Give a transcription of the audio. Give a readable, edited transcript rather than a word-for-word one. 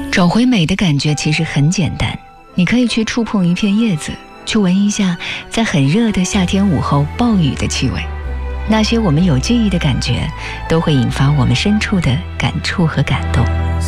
找回美的感觉其实很简单，你可以去触碰一片叶子，去闻一下在很热的夏天午后暴雨的气味。那些我们有记忆的感觉，都会引发我们深处的感触和感动。